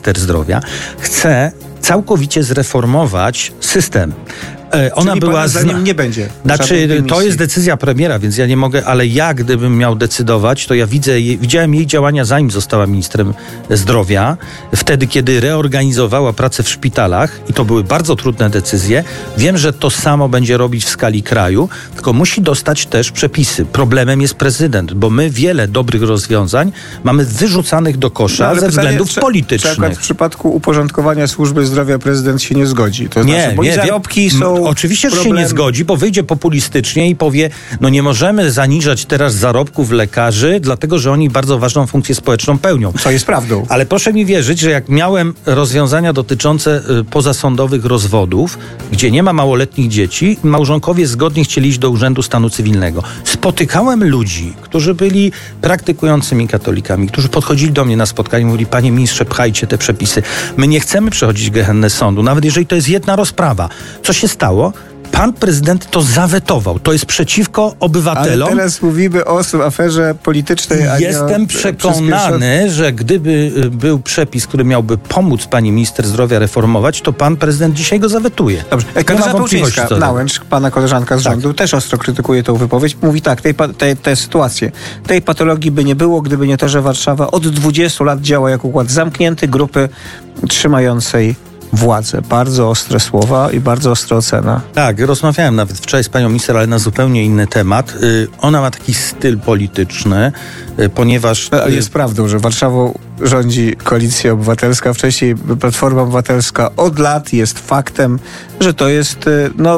minister zdrowia, chce całkowicie zreformować system. Ona czyli była zdaniem nie będzie. Znaczy, to jest decyzja premiera, więc ja nie mogę, ale ja gdybym miał decydować, to ja widziałem jej działania, zanim została ministrem zdrowia, wtedy, kiedy reorganizowała pracę w szpitalach i to były bardzo trudne decyzje. Wiem, że to samo będzie robić w skali kraju, tylko musi dostać też przepisy. Problemem jest prezydent, bo my wiele dobrych rozwiązań mamy wyrzucanych do kosza ze względów politycznych. W przypadku uporządkowania służby zdrowia prezydent się nie zgodzi. To znaczy, bo zarobki są... Oczywiście, że się nie zgodzi, bo wyjdzie populistycznie i powie, no nie możemy zaniżać teraz zarobków lekarzy, dlatego że oni bardzo ważną funkcję społeczną pełnią. Co jest prawdą. Ale proszę mi wierzyć, że jak miałem rozwiązania dotyczące pozasądowych rozwodów, gdzie nie ma małoletnich dzieci, małżonkowie zgodnie chcieli iść do Urzędu Stanu Cywilnego. Spotykałem ludzi, którzy byli praktykującymi katolikami, którzy podchodzili do mnie na spotkanie i mówili, panie ministrze, pchajcie te przepisy. My nie chcemy przechodzić gehennę sądu, nawet jeżeli to jest jedna rozprawa. Co się stało? Pan prezydent to zawetował. To jest przeciwko obywatelom. Ale teraz mówimy o aferze politycznej, a nie Jestem przekonany, że gdyby był przepis, który miałby pomóc pani minister zdrowia reformować, to pan prezydent dzisiaj go zawetuje. Dobrze. Katarzyna Pełczyńska-Nałęcz, pana koleżanka z rządu, też ostro krytykuje tę wypowiedź. Mówi tak, tę sytuację. Tej patologii by nie było, gdyby nie to, że Warszawa od 20 lat działa jako układ zamknięty grupy trzymającej władzę. Bardzo ostre słowa i bardzo ostra ocena. Tak, rozmawiałem nawet wczoraj z panią minister, ale na zupełnie inny temat. Ona ma taki styl polityczny, ponieważ... Ale jest prawdą, że Warszawą rządzi Koalicja Obywatelska, wcześniej Platforma Obywatelska. Od lat jest faktem, że to jest,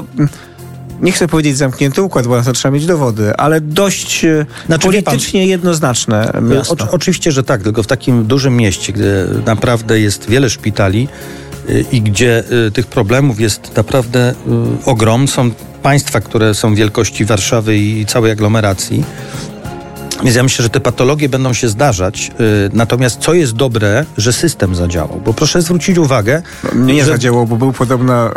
nie chcę powiedzieć zamknięty układ, bo na to trzeba mieć dowody, ale dość politycznie jednoznaczne miasto. Oczywiście, że tak, tylko w takim dużym mieście, gdzie naprawdę jest wiele szpitali, i gdzie tych problemów jest naprawdę ogrom. Są państwa, które są wielkości Warszawy i całej aglomeracji. Więc ja myślę, że te patologie będą się zdarzać. Natomiast co jest dobre, że system zadziałał. Bo proszę zwrócić uwagę... Nie zadziałał, bo był podobno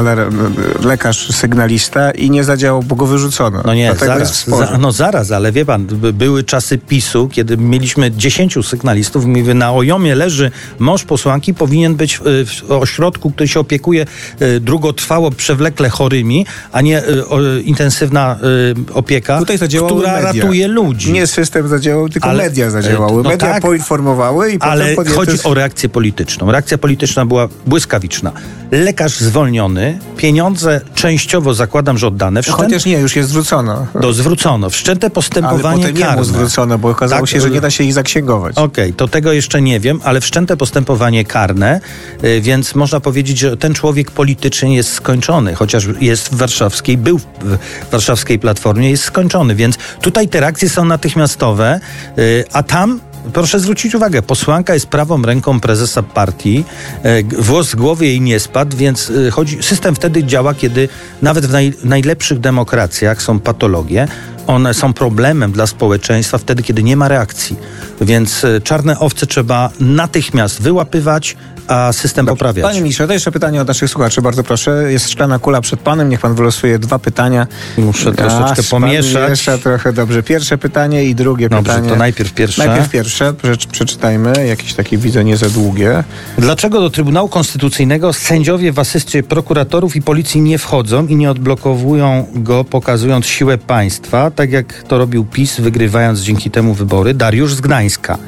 lekarz sygnalista i nie zadziałał, bo go wyrzucono. No nie, zaraz, ale wie pan, były czasy PiS-u, kiedy mieliśmy 10 sygnalistów. Mówię, na Ojomie leży mąż posłanki, powinien być w ośrodku, który się opiekuje długotrwało, przewlekle chorymi, a nie intensywna opieka, która ratuje ludzi. Nie system zadziałał, tylko media zadziałały. Media poinformowały i ale potem chodzi o reakcję polityczną. Reakcja polityczna była błyskawiczna. Lekarz zwolniony, pieniądze częściowo zakładam, że oddane. Chociaż nie, już jest zwrócono. Zwrócono. Wszczęte postępowanie ale potem karne. Zwrócono, bo okazało się, że nie da się ich zaksięgować. Okej, to tego jeszcze nie wiem, ale wszczęte postępowanie karne, więc można powiedzieć, że ten człowiek politycznie jest skończony, chociaż jest był w warszawskiej Platformie, jest skończony, więc tutaj te reakcje są natychmiastowe, a tam proszę zwrócić uwagę, posłanka jest prawą ręką prezesa partii, włos z głowy jej nie spadł, więc system wtedy działa, kiedy nawet w najlepszych demokracjach są patologie, one są problemem dla społeczeństwa wtedy, kiedy nie ma reakcji. Więc czarne owce trzeba natychmiast wyłapywać, a system poprawiać. Panie ministrze, to jeszcze pytanie od naszych słuchaczy, bardzo proszę. Jest szklana kula przed panem, niech pan wylosuje 2 pytania. Muszę troszeczkę pomieszać. Jeszcze trochę, dobrze. Pierwsze pytanie i drugie pytanie. To najpierw pierwsze. Najpierw pierwsze, przeczytajmy, jakieś takie widzę nie za długie. Dlaczego do Trybunału Konstytucyjnego sędziowie w asyście prokuratorów i policji nie wchodzą i nie odblokowują go, pokazując siłę państwa, tak jak to robił PiS, wygrywając dzięki temu wybory? Dariusz z Gdańska.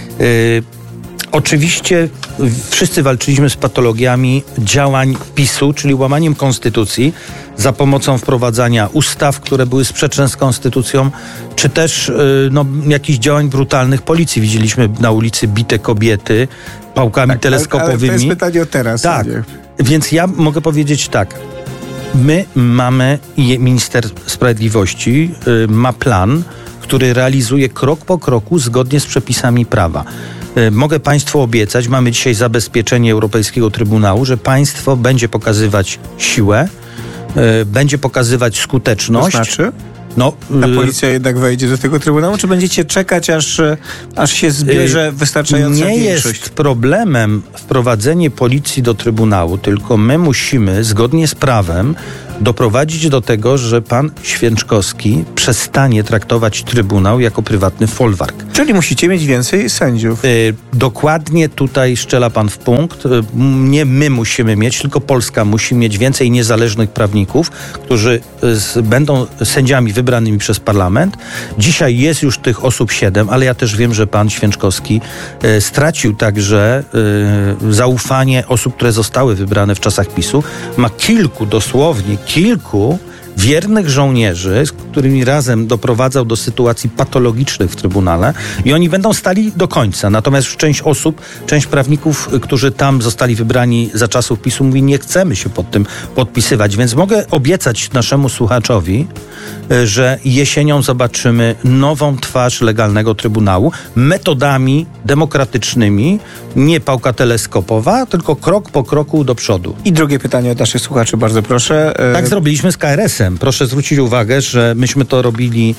Oczywiście wszyscy walczyliśmy z patologiami działań PiS-u, czyli łamaniem konstytucji za pomocą wprowadzania ustaw, które były sprzeczne z konstytucją, czy też jakichś działań brutalnych policji. Widzieliśmy na ulicy bite kobiety pałkami teleskopowymi. Ale to jest pytanie o teraz. Tak, więc ja mogę powiedzieć tak. My mamy, i minister sprawiedliwości ma plan, który realizuje krok po kroku zgodnie z przepisami prawa. Mogę państwu obiecać, mamy dzisiaj zabezpieczenie Europejskiego Trybunału, że państwo będzie pokazywać siłę, będzie pokazywać skuteczność. To znaczy? Ta policja jednak wejdzie do tego Trybunału, czy będziecie czekać, aż się zbierze wystarczająca większość? Nie jest problemem wprowadzenie policji do Trybunału, tylko my musimy, zgodnie z prawem, doprowadzić do tego, że pan Święczkowski przestanie traktować Trybunał jako prywatny folwark. Czyli musicie mieć więcej sędziów. Dokładnie tutaj strzela pan w punkt. Nie my musimy mieć, tylko Polska musi mieć więcej niezależnych prawników, którzy będą sędziami wybranymi przez parlament. Dzisiaj jest już tych osób 7, ale ja też wiem, że pan Święczkowski stracił także zaufanie osób, które zostały wybrane w czasach PiS-u. Ma dosłownie kilku wiernych żołnierzy, z którymi razem doprowadzał do sytuacji patologicznych w Trybunale i oni będą stali do końca. Natomiast część prawników, którzy tam zostali wybrani za czasów PiS-u, mówi, nie chcemy się pod tym podpisywać. Więc mogę obiecać naszemu słuchaczowi, że jesienią zobaczymy nową twarz legalnego Trybunału metodami demokratycznymi, nie pałka teleskopowa, tylko krok po kroku do przodu. I drugie pytanie od naszych słuchaczy, bardzo proszę. Tak zrobiliśmy z KRS-em. Proszę zwrócić uwagę, że myśmy to robili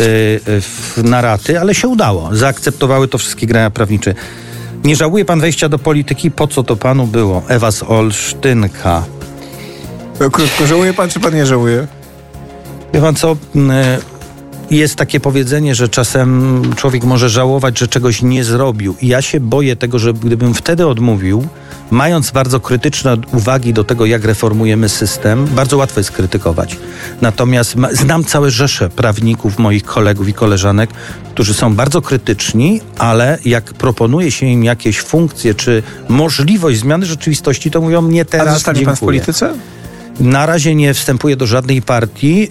na raty, ale się udało. Zaakceptowały to wszystkie gremia prawnicze. Nie żałuje pan wejścia do polityki? Po co to panu było? Ewa z Olsztynka. Krótko, żałuje pan, czy pan nie żałuje? Wie pan co? Jest takie powiedzenie, że czasem człowiek może żałować, że czegoś nie zrobił. I ja się boję tego, że gdybym wtedy odmówił, mając bardzo krytyczne uwagi do tego, jak reformujemy system, bardzo łatwo jest krytykować. Natomiast znam całe rzesze prawników, moich kolegów i koleżanek, którzy są bardzo krytyczni, ale jak proponuje się im jakieś funkcje, czy możliwość zmiany rzeczywistości, to mówią, nie teraz, a zostanie pan w polityce? Na razie nie wstępuję do żadnej partii.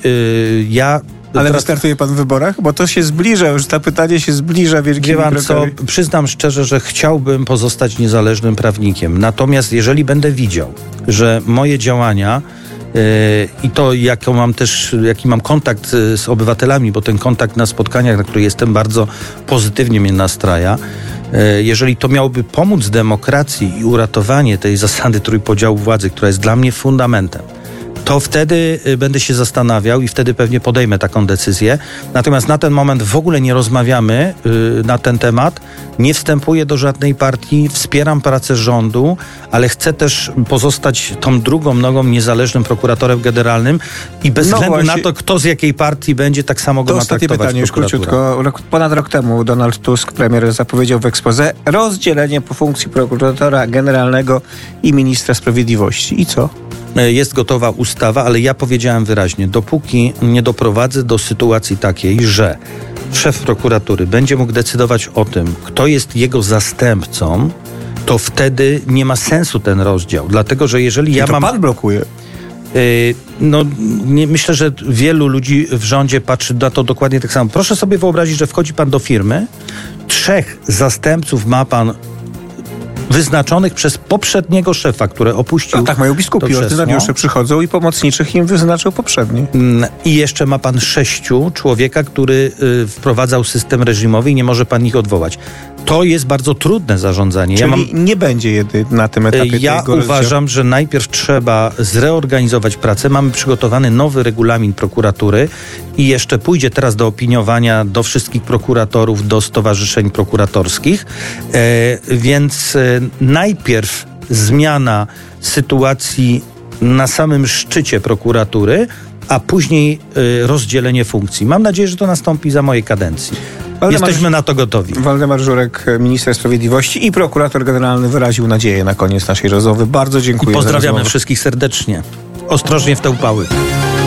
Ale wystartuje pan w wyborach? Bo to się zbliża, już to pytanie się zbliża wielkimi krokami. Przyznam szczerze, że chciałbym pozostać niezależnym prawnikiem. Natomiast jeżeli będę widział, że moje działania i to jaki mam kontakt z obywatelami, bo ten kontakt na spotkaniach, na których jestem, bardzo pozytywnie mnie nastraja, jeżeli to miałoby pomóc demokracji i uratowanie tej zasady trójpodziału władzy, która jest dla mnie fundamentem, to wtedy będę się zastanawiał i wtedy pewnie podejmę taką decyzję. Natomiast na ten moment w ogóle nie rozmawiamy na ten temat. Nie wstępuję do żadnej partii, wspieram pracę rządu, ale chcę też pozostać tą drugą nogą niezależnym prokuratorem generalnym i bez względu na to, kto z jakiej partii będzie, tak samo go ma traktować prokuratura. Pytanie już króciutko. Ponad rok temu Donald Tusk, premier, zapowiedział w exposé rozdzielenie po funkcji prokuratora generalnego i ministra sprawiedliwości. I co? Jest gotowa ustawa, ale ja powiedziałem wyraźnie, dopóki nie doprowadzę do sytuacji takiej, że szef prokuratury będzie mógł decydować o tym, kto jest jego zastępcą, to wtedy nie ma sensu ten rozdział. Dlatego, że jeżeli ja mam... pan blokuje. Myślę, że wielu ludzi w rządzie patrzy na to dokładnie tak samo. Proszę sobie wyobrazić, że wchodzi pan do firmy, 3 zastępców ma pan wyznaczonych przez poprzedniego szefa, który opuścił... No tak, mają biskupi, ordynariusze przychodzą i pomocniczych im wyznaczył poprzedni. I jeszcze ma pan 6 człowieka, który wprowadzał system reżimowy i nie może pan ich odwołać. To jest bardzo trudne zarządzanie. Czyli nie będzie na tym etapie Ja uważam, że najpierw trzeba zreorganizować pracę. Mamy przygotowany nowy regulamin prokuratury i jeszcze pójdzie teraz do opiniowania do wszystkich prokuratorów, do stowarzyszeń prokuratorskich. Więc najpierw zmiana sytuacji na samym szczycie prokuratury, a później rozdzielenie funkcji. Mam nadzieję, że to nastąpi za mojej kadencji. Jesteśmy na to gotowi. Waldemar Żurek, minister sprawiedliwości i prokurator generalny, wyraził nadzieję na koniec naszej rozmowy. Bardzo dziękuję. I pozdrawiamy wszystkich serdecznie. Ostrożnie w te upały.